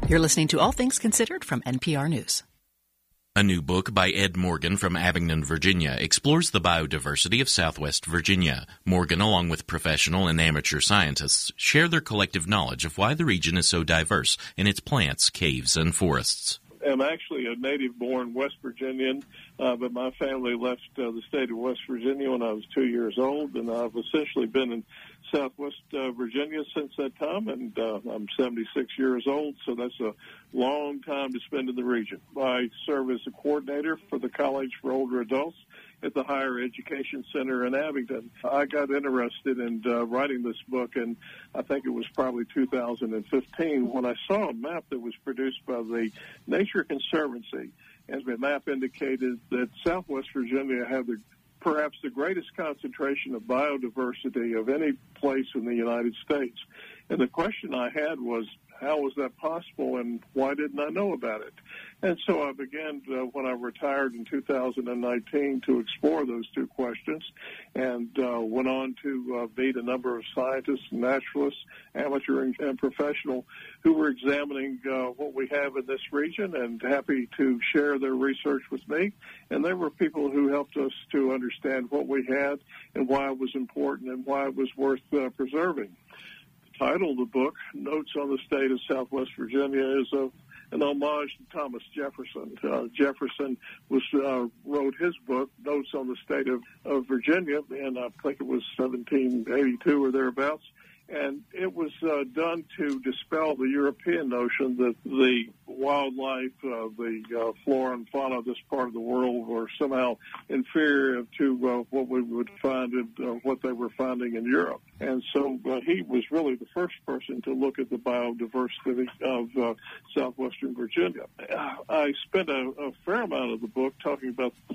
You're listening to All Things Considered from NPR News. A new book by Ed Morgan from Abingdon, Virginia, explores the biodiversity of Southwest Virginia. Morgan, along with professional and amateur scientists, share their collective knowledge of why the region is so diverse in its plants, caves, and forests. I'm actually a native-born West Virginian, but my family left the state of West Virginia when I was 2 years old, and I've essentially been in Southwest Virginia since that time, and I'm 76 years old, so that's a long time to spend in the region. I serve as a coordinator for the College for Older Adults at the Higher Education Center in Abingdon. I got interested in writing this book, and I think it was probably 2015 when I saw a map that was produced by the Nature Conservancy, and the map indicated that Southwest Virginia had perhaps the greatest concentration of biodiversity of any place in the United States. And the question I had was, how was that possible, and why didn't I know about it? And so I began, when I retired in 2019, to explore those two questions, and went on to meet a number of scientists, naturalists, amateur and professional, who were examining what we have in this region and happy to share their research with me. And they were people who helped us to understand what we had and why it was important and why it was worth preserving. The title of the book, Notes on the State of Southwest Virginia, is an homage to Thomas Jefferson. Jefferson wrote his book, Notes on the State of Virginia, and I think it was 1782 or thereabouts. And it was done to dispel the European notion that the wildlife, the flora and fauna of this part of the world were somehow inferior to what we would find in what they were finding in Europe. And so he was really the first person to look at the biodiversity of southwestern Virginia. I spent a fair amount of the book talking about